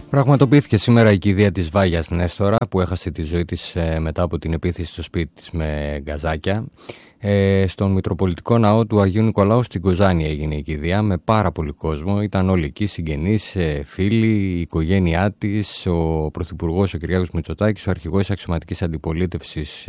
Πραγματοποιήθηκε σήμερα η κηδεία της Βάγιας Νέστορα, που έχασε τη ζωή της μετά από την επίθεση στο σπίτι της με γκαζάκια. Στον Μητροπολιτικό Ναό του Αγίου Νικολάου στην Κοζάνη έγινε η κηδεία με πάρα πολύ κόσμο. Ήταν όλοι εκεί, συγγενείς, φίλοι, η οικογένειά της, ο Πρωθυπουργός ο Κυριάκος Μητσοτάκης, ο αρχηγός αξιωματικής αντιπολίτευσης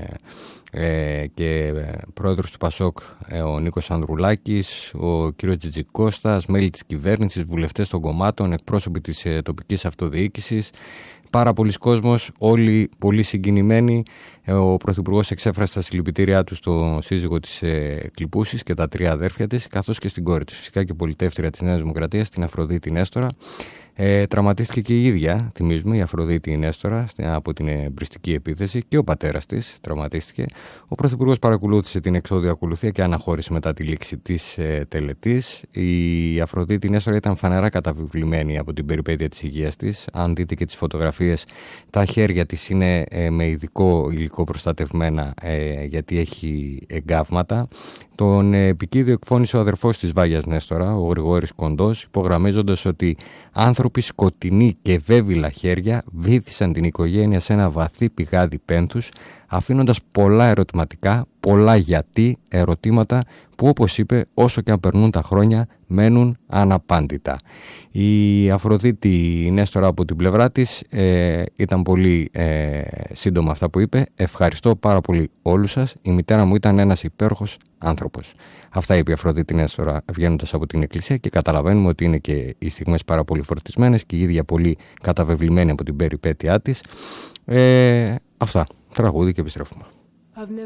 και πρόεδρος του ΠΑΣΟΚ ο Νίκος Ανδρουλάκης, ο κύριος Τζιτζικώστας, μέλη της κυβέρνησης, βουλευτές των κομμάτων, εκπρόσωποι της τοπικής αυτοδιοίκησης. Πάρα πολλοί κόσμος, όλοι πολύ συγκινημένοι. Ο Πρωθυπουργός εξέφρασε τα συλληπιτήριά του στο σύζυγο της Κλιπούσης και τα 3 αδέρφια της, καθώς και στην κόρη της, φυσικά και πολιτεύτρια της Νέας Δημοκρατίας, την Αφροδίτη Νέστορα. Τραυματίστηκε και η ίδια, θυμίζουμε, η Αφροδίτη Νέστορα από την εμπριστική επίθεση, και ο πατέρας της τραυματίστηκε. Ο Πρωθυπουργός παρακολούθησε την εξώδιο ακολουθία και αναχώρησε μετά τη λήξη της τελετής. Η Αφροδίτη Νέστορα ήταν φανερά καταβεβλημένη από την περιπέτεια της υγείας της. Αν δείτε και τις φωτογραφίες, τα χέρια της είναι με ειδικό υλικό προστατευμένα, γιατί έχει εγκάβματα. Τον επικίδιο εκφώνησε ο αδερφός της Βάγιας Νέστορα, ο Γρηγόρης Κοντός, υπογραμμίζοντας ότι άνθρωποι σκοτεινοί και βέβυλα χέρια βύθισαν την οικογένεια σε ένα βαθύ πηγάδι πένθους, αφήνοντας πολλά ερωτηματικά, πολλά γιατί ερωτήματα που, όπως είπε, όσο και αν περνούν τα χρόνια μένουν αναπάντητα. Η Αφροδίτη Νέστορα από την πλευρά της ήταν πολύ σύντομα αυτά που είπε. «Ευχαριστώ πάρα πολύ όλους σας. Η μητέρα μου ήταν ένας υπέροχος άνθρωπος». Αυτά είπε η Αφροδίτη Νέστορα βγαίνοντας από την εκκλησία, και καταλαβαίνουμε ότι είναι και οι στιγμές πάρα πολύ φορτισμένες και η ίδια πολύ καταβεβλημένη από την περιπέτειά της. Αυτά. Τραγούδι και επιστρέφουμε.